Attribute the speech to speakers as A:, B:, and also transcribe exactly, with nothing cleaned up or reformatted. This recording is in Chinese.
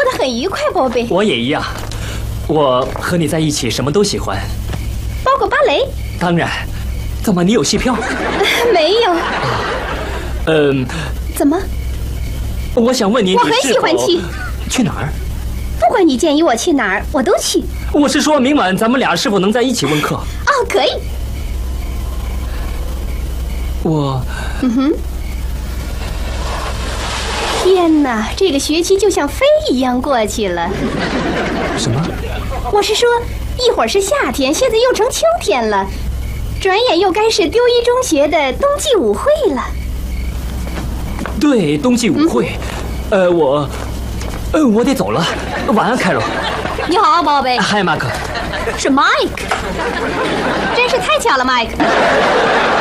A: 得很愉快，宝贝。
B: 我也一样，我和你在一起什么都喜欢，
A: 包括芭蕾。
B: 当然。怎么，你有戏票？
A: 没有。
B: 嗯。
A: 怎么？
B: 我想问你，
A: 我很喜欢去。
B: 去哪儿？
A: 不管你建议我去哪儿，我都去。
B: 我是说明晚咱们俩是否能在一起温课？
A: 哦，可以。
B: 我……
A: 嗯哼。天哪，这个学期就像飞一样过去了。
B: 什么？
A: 我是说，一会儿是夏天，现在又成秋天了。转眼又该是丢一中学的冬季舞会了。
B: 对，冬季舞会。嗯、呃，我，呃，我得走了。晚安，凯罗。
A: 你好，宝贝。
B: 嗨，马克。
A: 是 Mike。真是太巧了，Mike。